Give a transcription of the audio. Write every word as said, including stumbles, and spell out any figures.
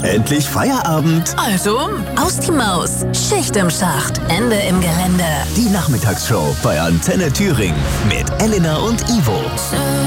endlich Feierabend. Also, aus die Maus. Schicht im Schacht. Ende im Gelände. Die Nachmittagsshow bei Antenne Thüringen mit Elena und Ivo.